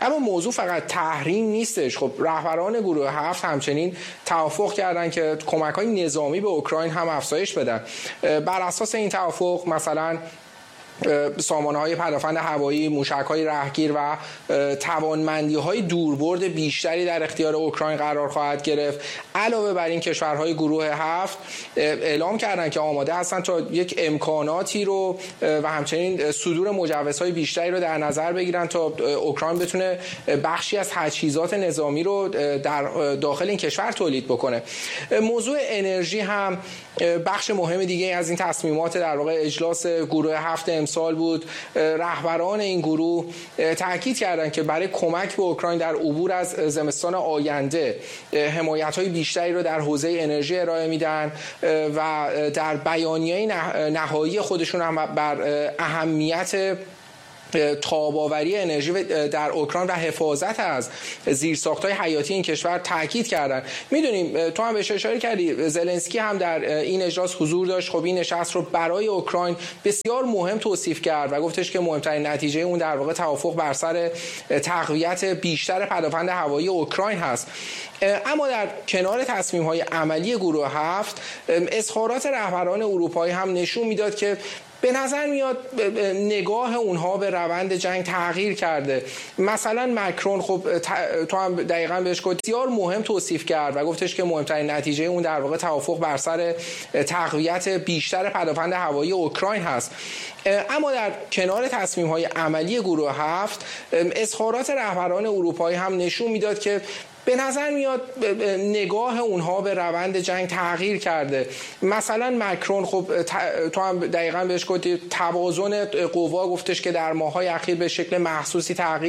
اما موضوع فقط تحریم نیستش. خب رهبران گروه 7 همچنین توافق کردن که کمک‌های نظامی به اوکراین هم افزایش بدن. بر اساس این توافق مثلا سامانه‌های پدافند هوایی، موشک‌های رهگیر و توانمندی‌های دوربرد بیشتری در اختیار اوکراین قرار خواهد گرفت. علاوه بر این کشورهای گروه 7 اعلام کردند که آماده هستند تا یک امکاناتی رو و همچنین صدور مجوزهای بیشتری رو در نظر بگیرن تا اوکراین بتونه بخشی از تجهیزات نظامی رو در داخل این کشور تولید بکنه. موضوع انرژی هم بخش مهم دیگه از این تصمیمات در واقع اجلاس گروه 7 امسال بود. رهبران این گروه تاکید کردند که برای کمک به اوکراین در عبور از زمستان آینده حمایت‌های بیشتری رو در حوزه انرژی ارائه میدن و در بیانیه نهایی خودشون هم بر اهمیت تاب‌آوری انرژی در اوکراین و حفاظت از زیرساخت‌های حیاتی این کشور تاکید کردن. میدونیم تو هم بهش اشاره کردی، زلنسکی هم در این اجلاس حضور داشت. خب این نشست رو برای اوکراین بسیار مهم توصیف کرد و گفتش که مهمترین نتیجه اون در واقع توافق بر سر تقویت بیشتر پدافند هوایی اوکراین هست. اما در کنار تصمیم‌های عملی گروه 7 اظهارات رهبران اروپایی هم نشون میداد که به نظر میاد نگاه اونها به روند جنگ تغییر کرده. مثلا مکرون خب تو هم دقیقاً بهش گفت بسیار مهم توصیف کرد و گفتش که مهمترین نتیجه اون در واقع توافق بر سر تقویت بیشتر پدافند هوایی اوکراین هست. اما در کنار تصمیم‌های عملی گروه 7 اظهارات رهبران اروپایی هم نشون میداد که به نظر میاد نگاه اونها به روند جنگ تغییر کرده. مثلا مکرون خب تو هم دقیقاً بهش گفتی توازن قوا گفتش که در ماه‌های اخیر به شکل محسوسی تغییر